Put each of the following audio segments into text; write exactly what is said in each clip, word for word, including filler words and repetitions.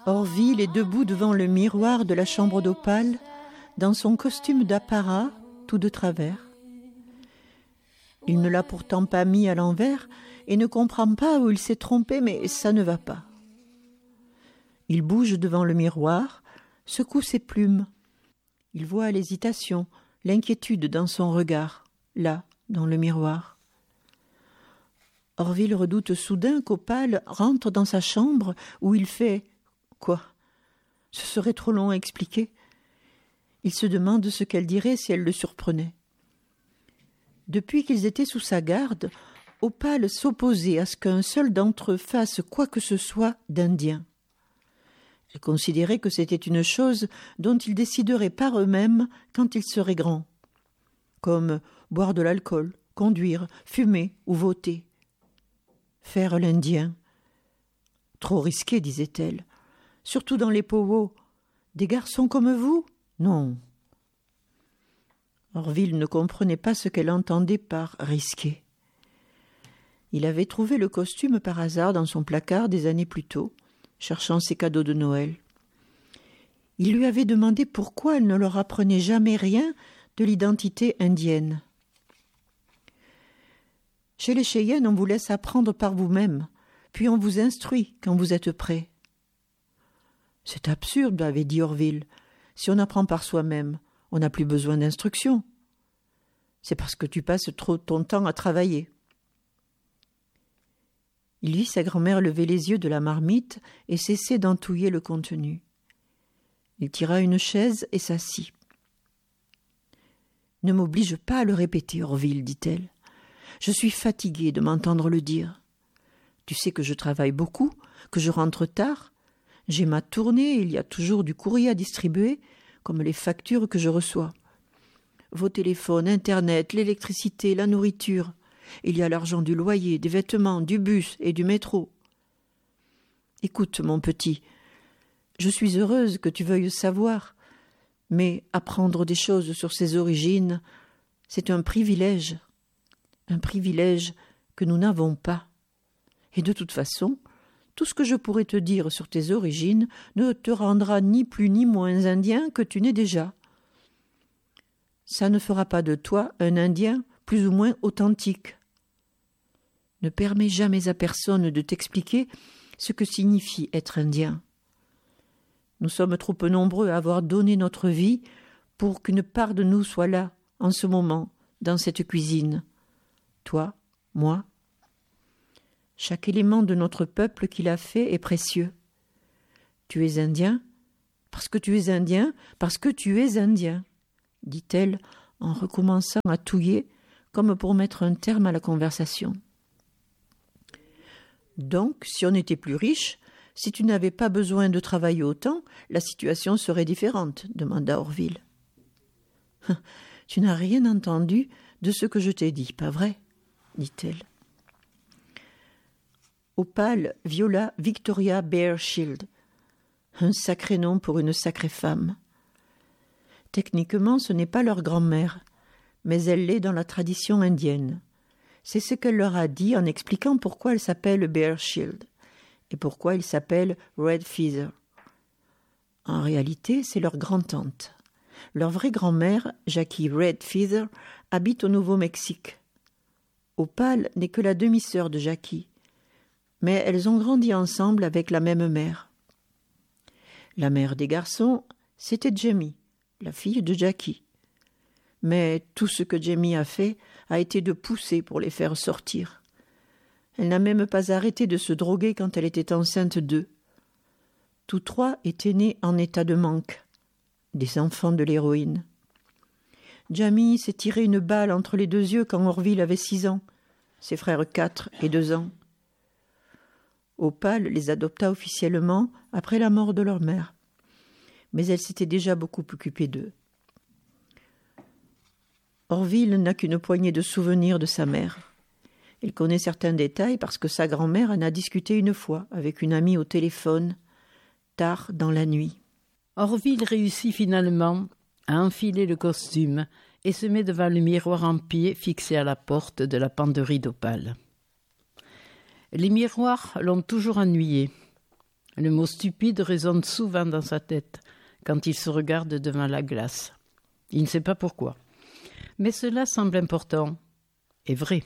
Orville est debout devant le miroir de la chambre d'Opale, dans son costume d'apparat, tout de travers. Il ne l'a pourtant pas mis à l'envers et ne comprend pas où il s'est trompé, mais ça ne va pas. Il bouge devant le miroir, secoue ses plumes. Il voit l'hésitation, l'inquiétude dans son regard, là, dans le miroir. Orville redoute soudain qu'Opale rentre dans sa chambre où il fait... Quoi ? Ce serait trop long à expliquer. Il se demande ce qu'elle dirait si elle le surprenait. Depuis qu'ils étaient sous sa garde, Opale s'opposait à ce qu'un seul d'entre eux fasse quoi que ce soit d'indien. Elle considérait que c'était une chose dont ils décideraient par eux-mêmes quand ils seraient grands, comme boire de l'alcool, conduire, fumer ou voter. Faire l'Indien. Trop risqué, disait-elle. Surtout dans les powwows. Des garçons comme vous ? Non. Orville ne comprenait pas ce qu'elle entendait par « risqué ». Il avait trouvé le costume par hasard dans son placard des années plus tôt, cherchant ses cadeaux de Noël. Il lui avait demandé pourquoi elle ne leur apprenait jamais rien de l'identité indienne. Chez les Cheyennes, on vous laisse apprendre par vous-même, puis on vous instruit quand vous êtes prêt. C'est absurde, avait dit Orville. Si on apprend par soi-même, on n'a plus besoin d'instruction. C'est parce que tu passes trop ton temps à travailler. Il vit sa grand-mère lever les yeux de la marmite et cesser d'entouiller le contenu. Il tira une chaise et s'assit. « Ne m'oblige pas à le répéter, Orville, dit-elle. Je suis fatiguée de m'entendre le dire. Tu sais que je travaille beaucoup, que je rentre tard. J'ai ma tournée, il y a toujours du courrier à distribuer, comme les factures que je reçois. Vos téléphones, Internet, l'électricité, la nourriture. Il y a l'argent du loyer, des vêtements, du bus et du métro. Écoute, mon petit, je suis heureuse que tu veuilles savoir, mais apprendre des choses sur ses origines, c'est un privilège, un privilège que nous n'avons pas. Et de toute façon, tout ce que je pourrais te dire sur tes origines ne te rendra ni plus ni moins indien que tu n'es déjà. Ça ne fera pas de toi un Indien plus ou moins authentique. Ne permets jamais à personne de t'expliquer ce que signifie être indien. Nous sommes trop peu nombreux à avoir donné notre vie pour qu'une part de nous soit là, en ce moment, dans cette cuisine. Toi, moi. Chaque élément de notre peuple qu'il a fait est précieux. Tu es indien parce que tu es indien, parce que tu es indien, dit-elle en recommençant à touiller comme pour mettre un terme à la conversation. Donc, si on était plus riche, si tu n'avais pas besoin de travailler autant, la situation serait différente, demanda Orville. Tu n'as rien entendu de ce que je t'ai dit, pas vrai, dit-elle. Opale viola Victoria Bearshield, un sacré nom pour une sacrée femme. Techniquement, ce n'est pas leur grand-mère, mais elle l'est dans la tradition indienne. C'est ce qu'elle leur a dit en expliquant pourquoi elle s'appelle Bearshield et pourquoi il s'appelle Red Feather. En réalité, c'est leur grand-tante. Leur vraie grand-mère, Jackie Red Feather, habite au Nouveau-Mexique. Opale n'est que la demi-sœur de Jackie, mais elles ont grandi ensemble avec la même mère. La mère des garçons, c'était Jamie, la fille de Jackie. Mais tout ce que Jamie a fait a été de pousser pour les faire sortir. Elle n'a même pas arrêté de se droguer quand elle était enceinte d'eux. Tous trois étaient nés en état de manque, des enfants de l'héroïne. Jamie s'est tiré une balle entre les deux yeux quand Orville avait six ans, ses frères quatre et deux ans. Opale les adopta officiellement après la mort de leur mère, mais elle s'était déjà beaucoup occupée d'eux. Orville n'a qu'une poignée de souvenirs de sa mère. Il connaît certains détails parce que sa grand-mère en a discuté une fois avec une amie au téléphone, tard dans la nuit. Orville réussit finalement à enfiler le costume et se met devant le miroir en pied fixé à la porte de la penderie d'Opale. Les miroirs l'ont toujours ennuyé. Le mot stupide résonne souvent dans sa tête quand il se regarde devant la glace. Il ne sait pas pourquoi. Mais cela semble important et vrai.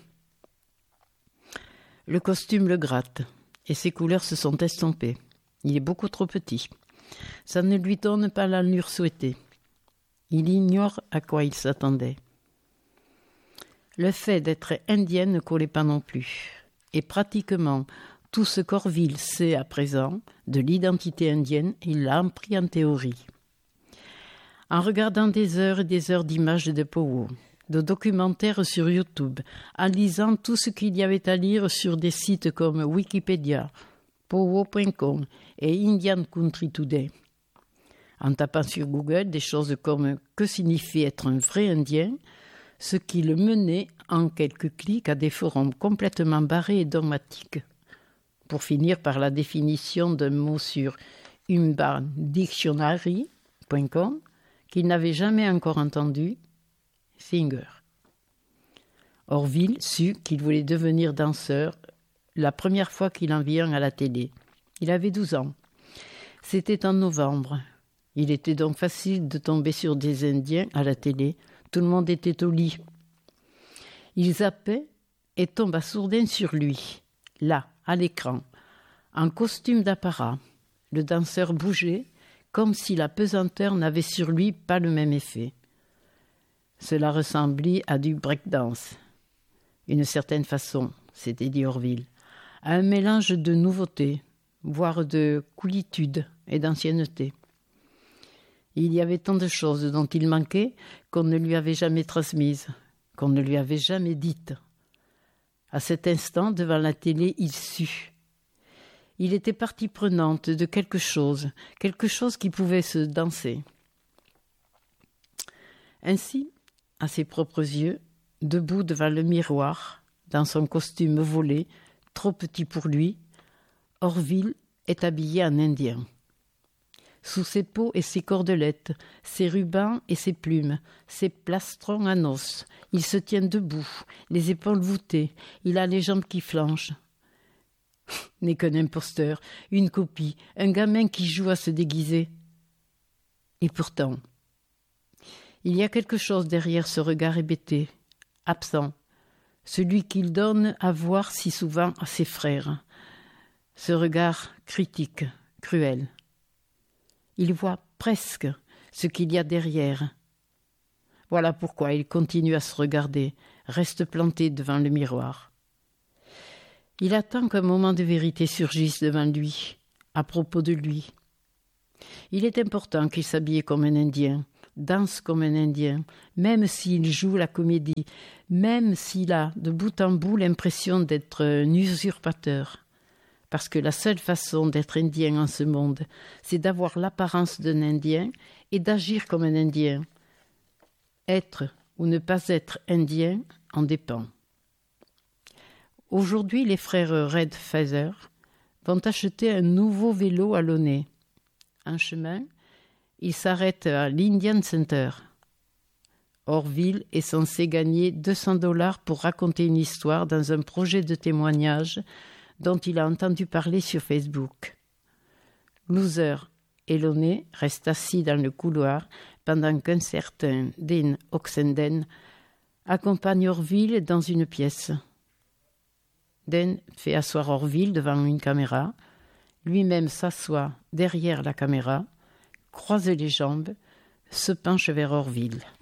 Le costume le gratte et ses couleurs se sont estompées. Il est beaucoup trop petit. Ça ne lui donne pas l'allure souhaitée. Il ignore à quoi il s'attendait. Le fait d'être indien ne collait pas non plus. Et pratiquement tout ce qu'Orville sait à présent de l'identité indienne, il l'a appris en théorie. En regardant des heures et des heures d'images de Powwow, de documentaires sur YouTube, en lisant tout ce qu'il y avait à lire sur des sites comme Wikipédia, powwow point com et Indian Country Today. En tapant sur Google des choses comme « Que signifie être un vrai Indien ?», ce qui le menait en quelques clics à des forums complètement barrés et dogmatiques. Pour finir par la définition d'un mot sur urban dictionary point com qu'il n'avait jamais encore entendu, Singer. Orville sut qu'il voulait devenir danseur la première fois qu'il en vit un à la télé. Il avait douze ans. C'était en novembre. Il était donc facile de tomber sur des Indiens à la télé. Tout le monde était au lit. Il zappait et tomba soudain sur lui, là, à l'écran, en costume d'apparat. Le danseur bougeait comme si la pesanteur n'avait sur lui pas le même effet. Cela ressemblait à du breakdance. Une certaine façon, s'était dit Orville, à un mélange de nouveauté, voire de coolitude et d'ancienneté. Il y avait tant de choses dont il manquait qu'on ne lui avait jamais transmises, qu'on ne lui avait jamais dites. À cet instant, devant la télé, il sut. Il était partie prenante de quelque chose, quelque chose qui pouvait se danser. Ainsi, à ses propres yeux, debout devant le miroir, dans son costume volé, trop petit pour lui, Orville est habillé en indien. Sous ses peaux et ses cordelettes, ses rubans et ses plumes, ses plastrons en os, il se tient debout, les épaules voûtées, il a les jambes qui flanchent. N'est qu'un imposteur, une copie, un gamin qui joue à se déguiser. Et pourtant, il y a quelque chose derrière ce regard hébété, absent, celui qu'il donne à voir si souvent à ses frères, ce regard critique, cruel. Il voit presque ce qu'il y a derrière. Voilà pourquoi il continue à se regarder, reste planté devant le miroir. Il attend qu'un moment de vérité surgisse devant lui, à propos de lui. Il est important qu'il s'habille comme un Indien, danse comme un Indien, même s'il joue la comédie, même s'il a de bout en bout l'impression d'être un usurpateur. Parce que la seule façon d'être Indien en ce monde, c'est d'avoir l'apparence d'un Indien et d'agir comme un Indien. Être ou ne pas être Indien en dépend. Aujourd'hui, les frères Red Feather vont acheter un nouveau vélo à Launay. En chemin, ils s'arrêtent à l'Indian Center. Orville est censé gagner deux cents dollars pour raconter une histoire dans un projet de témoignage dont il a entendu parler sur Facebook. Loser et Launay restent assis dans le couloir pendant qu'un certain Dean Oxenden accompagne Orville dans une pièce. Dan fait asseoir Orville devant une caméra, lui-même s'assoit derrière la caméra, croise les jambes, se penche vers Orville.